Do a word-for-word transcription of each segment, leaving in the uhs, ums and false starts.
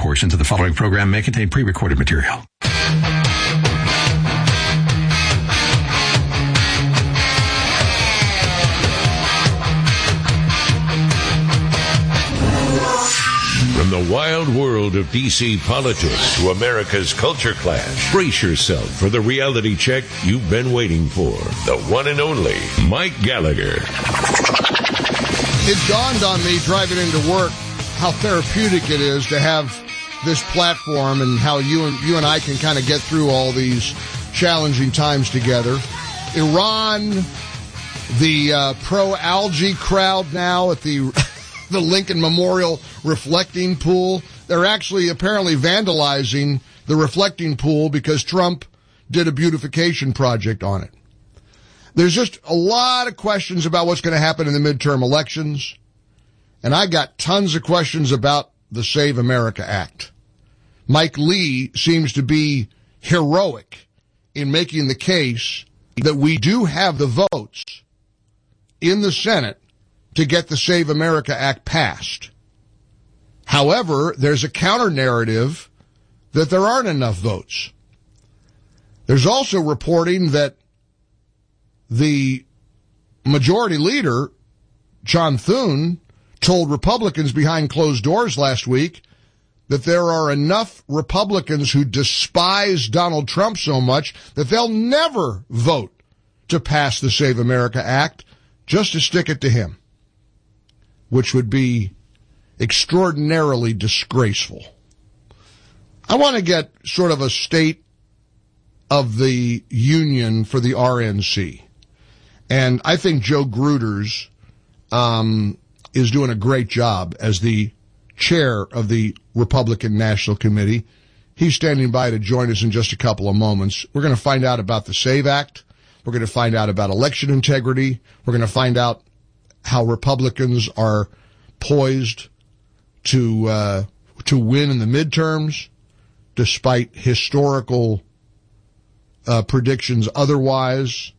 portions of the following program may contain pre-recorded material. From the wild world of D C politics to America's culture clash, brace yourself for the reality check you've been waiting for. The one and only Mike Gallagher. It dawned on me driving into work how therapeutic it is to have this platform and how you and you and I can kind of get through all these challenging times together. Iran, the uh, pro-algae crowd now at the the Lincoln Memorial reflecting pool. They're actually apparently vandalizing the reflecting pool because Trump did a beautification project on it. There's just a lot of questions about what's going to happen in the midterm elections. And I got tons of questions about the Save America Act. Mike Lee seems to be heroic in making the case that we do have the votes in the Senate to get the Save America Act passed. However, there's a counter-narrative that there aren't enough votes. There's also reporting that the majority leader, John Thune, told Republicans behind closed doors last week that there are enough Republicans who despise Donald Trump so much that they'll never vote to pass the Save America Act just to stick it to him, which would be extraordinarily disgraceful. I want to get sort of a state of the union for the R N C. And I think Joe Gruters um, is doing a great job as the chair of the Republican National Committee. He's standing by to join us in just a couple of moments. We're going to find out about the SAVE Act. We're going to find out about election integrity. We're going to find out how Republicans are poised to uh, to win in the midterms, despite historical uh, predictions otherwise.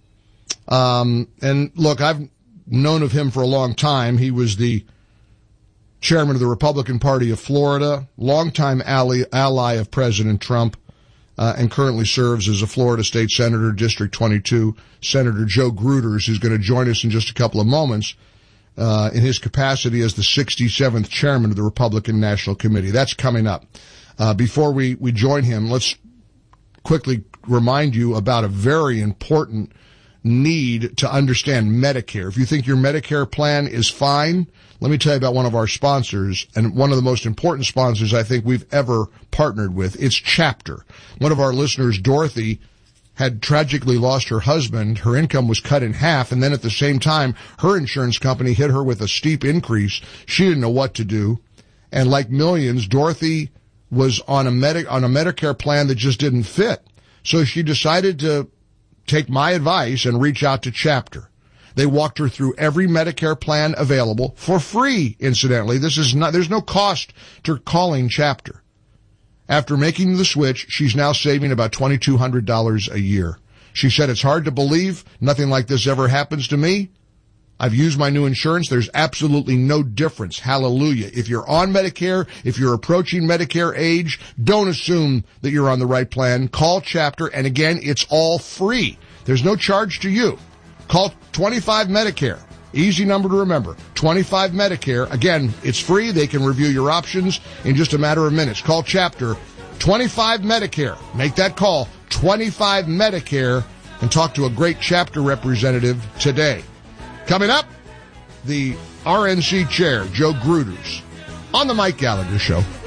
Um, and look, I've known of him for a long time. He was the chairman of the Republican Party of Florida, longtime ally, ally of President Trump, uh, and currently serves as a Florida State Senator, District twenty-two, Senator Joe Gruters, who's going to join us in just a couple of moments uh, in his capacity as the sixty-seventh chairman of the Republican National Committee. That's coming up. Uh, before we, we join him, let's quickly remind you about a very important need to understand Medicare. If you think your Medicare plan is fine, let me tell you about one of our sponsors, and one of the most important sponsors I think we've ever partnered with. It's Chapter. One of our listeners, Dorothy, had tragically lost her husband. Her income was cut in half, and then at the same time, her insurance company hit her with a steep increase. She didn't know what to do. And like millions, Dorothy was on a Medi- on a Medicare plan that just didn't fit. So she decided to take my advice and reach out to Chapter. They walked her through every Medicare plan available for free, incidentally. This is not, there's no cost to calling Chapter. After making the switch, she's now saving about twenty-two hundred dollars a year. She said, it's hard to believe. Nothing like this ever happens to me. I've used my new insurance. There's absolutely no difference. Hallelujah. If you're on Medicare, if you're approaching Medicare age, don't assume that you're on the right plan. Call Chapter, and again, it's all free. There's no charge to you. Call twenty-five Medicare. Easy number to remember. twenty-five Medicare. Again, it's free. They can review your options in just a matter of minutes. Call Chapter. twenty-five Medicare. Make that call. twenty-five Medicare. And talk to a great Chapter representative today. Coming up, the R N C chair, Joe Gruters, on the Mike Gallagher Show.